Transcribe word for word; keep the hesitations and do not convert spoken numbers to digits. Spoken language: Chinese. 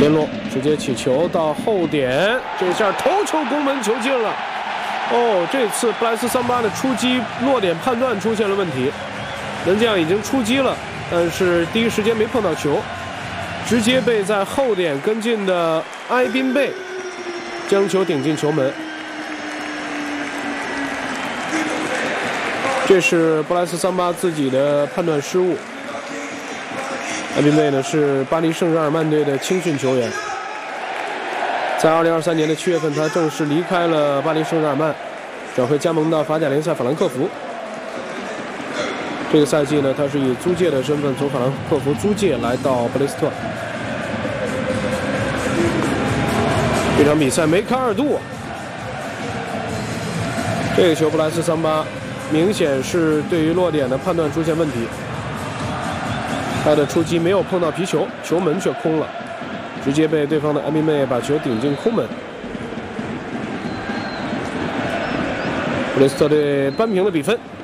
边路直接起球到后点，这下头球攻门，球进了。哦，这次布莱斯桑巴的出击落点判断出现了问题，门将已经出击了，但是第一时间没碰到球，直接被在后点跟进的埃宾贝将球顶进球门。这是布莱斯桑巴自己的判断失误。埃宾贝呢是巴黎圣日耳曼队的青训球员，在二零二三年的七月份，他正式离开了巴黎圣日耳曼，转会加盟到法甲联赛法兰克福。这个赛季呢，他是以租借的身份从法兰克福租借来到布雷斯特。这场比赛梅开二度，这个球布莱斯桑巴明显是对于落点的判断出现问题。他的出击没有碰到皮球，球门却空了，直接被对方的埃宾贝把球顶进空门。布雷斯特队扳平了比分。